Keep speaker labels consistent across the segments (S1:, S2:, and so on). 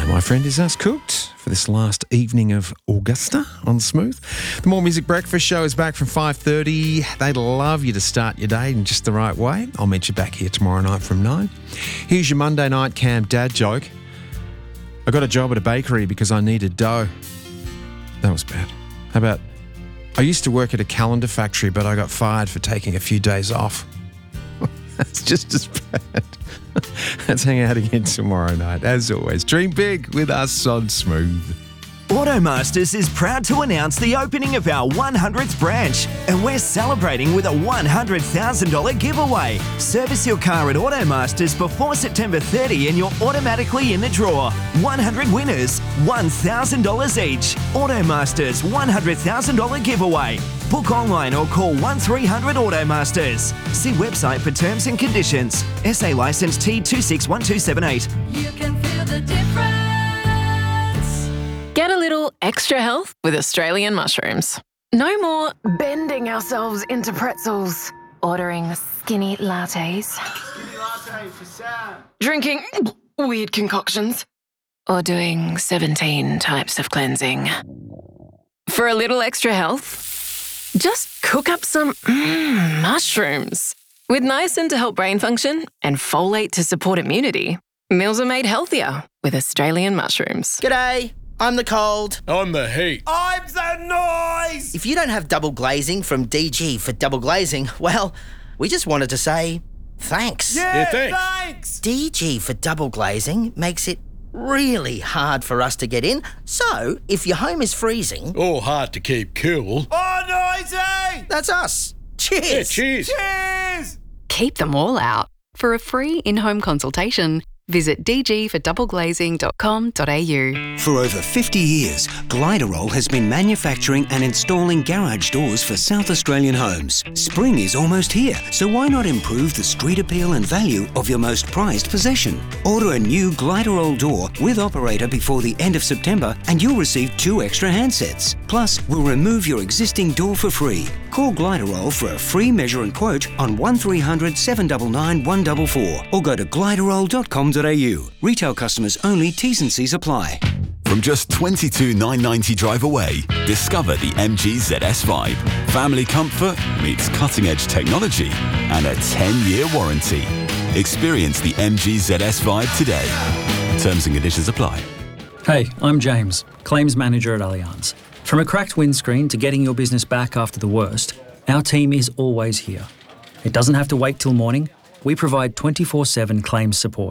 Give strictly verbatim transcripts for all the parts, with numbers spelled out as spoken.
S1: My friend is us cooked for this last evening of Augusta on Smooth. The More Music Breakfast show is back from five thirty. They'd love you to start your day in just the right way. I'll meet you back here tomorrow night from nine. Here's your Monday night cam dad joke. I got a job at a bakery because I needed dough. That was bad. How about, I used to work at a calendar factory, but I got fired for taking a few days off. That's just as bad. Let's hang out again tomorrow night. As always, dream big with us on Smooth.
S2: Automasters is proud to announce the opening of our one hundredth branch, and we're celebrating with a one hundred thousand dollars giveaway. Service your car at Automasters before September thirtieth and you're automatically in the draw. one hundred winners, one thousand dollars each. Automasters one hundred thousand dollars giveaway. Book online or call one three hundred Automasters. See website for terms and conditions. S A licence T two six one two seven eight.
S3: You can feel the difference.
S4: Get a little extra health with Australian mushrooms. No more bending ourselves into pretzels, ordering skinny lattes,
S5: Skinny latte for Sam.
S4: drinking weird concoctions, or doing seventeen types of cleansing. For a little extra health, just cook up some mm, mushrooms. With niacin to help brain function and folate to support immunity, meals are made healthier with Australian mushrooms.
S6: G'day, I'm the cold.
S7: I'm the heat.
S5: I'm the noise.
S6: If you don't have double glazing from D G for double glazing, well, we just wanted to say thanks.
S5: Yeah,
S7: Yeah, thanks.
S5: thanks.
S6: D G for double glazing makes it really hard for us to get in. So, if your home is freezing,
S7: Or hard to keep cool.
S5: Oh, noisy.
S6: that's us.
S7: Yeah,
S6: Cheers.
S7: cheers.
S5: Cheers.
S8: Keep them all out. For a free in-home consultation, visit d g for double glazing dot com dot a u.
S9: For over fifty years, Gliderol has been manufacturing and installing garage doors for South Australian homes. Spring is almost here, so why not improve the street appeal and value of your most prized possession? Order a new Gliderol door with operator before the end of September and you'll receive two extra handsets. Plus, we'll remove your existing door for free. Call Gliderol for a free measure and quote on one three hundred seven nine nine one four four or go to gliderol dot com dot a u. Retail customers only, T's and C's apply.
S10: From just twenty-two thousand nine hundred ninety drive away, discover the M G Z S Vibe. Family comfort meets cutting-edge technology and a ten-year warranty. Experience the M G Z S Vibe today. Terms and conditions apply.
S11: Hey, I'm James, Claims Manager at Allianz. From a cracked windscreen to getting your business back after the worst, our team is always here. It doesn't have to wait till morning. We provide twenty-four seven claims support.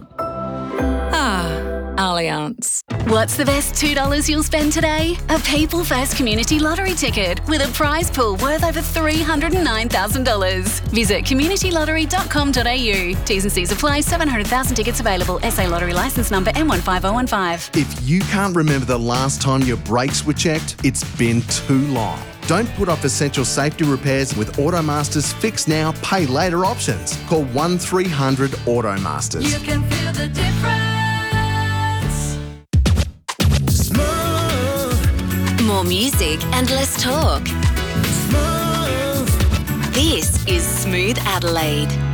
S8: Ah, Allianz.
S3: What's the best two dollars you'll spend today? A People First Community Lottery ticket with a prize pool worth over three hundred nine thousand dollars. Visit community lottery dot com dot a u. T's and C's apply. seven hundred thousand tickets available. S A Lottery licence number M one five zero one five.
S12: If you can't remember the last time your brakes were checked, it's been too long. Don't put off essential safety repairs with Automasters Fix Now, Pay Later options. Call one three hundred Automasters.
S3: You can feel the difference.
S5: Smooth.
S3: More music and less talk.
S5: Smooth.
S3: This is Smooth Adelaide.